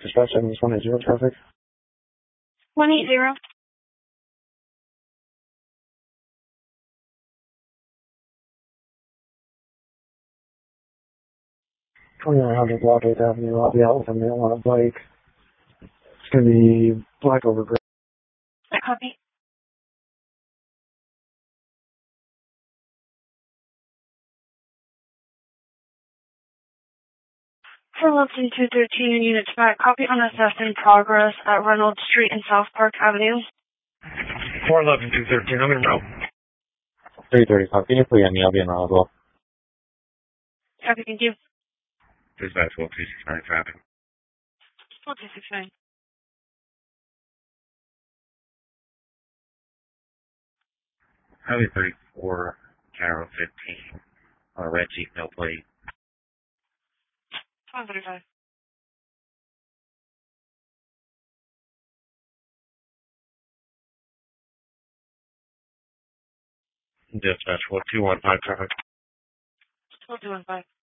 Dispatch 7180 traffic. 180. 2900 Block 8th Avenue. I'll be out with a male on a bike. It's going to be black over gray. I copy. For Lupton 213 units back, copy on assessed in progress at Reynolds Street and South Park Avenue. 411 213, I'm in route. 330, copy. I'll be in route as well. Copy, thank you. Dispatch 1269 traffic. 1269. Highway 34, Carol 15. Red Jeep, no plate. 1235. Dispatch 1215 traffic. 1215.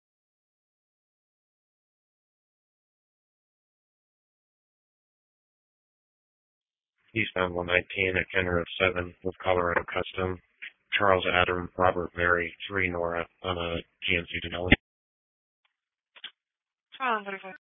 Eastbound 119 at Kenner of 7 with Colorado Custom. Charles Adam, Robert Mary, 3 Nora on a GMC Denali. 1235.